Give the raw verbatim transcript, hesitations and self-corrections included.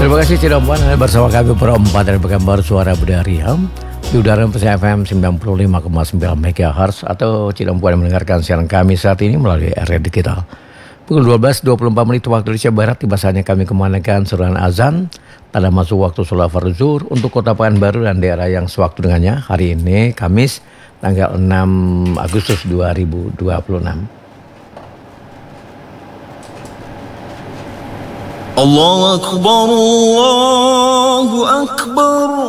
Terima kasih Cirebon, Anda bersama kami perempat dari Pekanbaru Suara Budaya Riam di udara F M sembilan puluh lima koma sembilan MHz atau Cirebon yang mendengarkan siaran kami saat ini melalui area digital. Pukul dua belas dua puluh empat menit waktu Indonesia Barat, tiba saatnya kami kemanakan seruan azan tanda masuk waktu sholat fardhu zuhur untuk Kota Pekanbaru dan daerah yang sewaktu dengannya. Hari ini Kamis tanggal enam Agustus dua ribu dua puluh enam. Allahu Akbar, Allahu Akbar.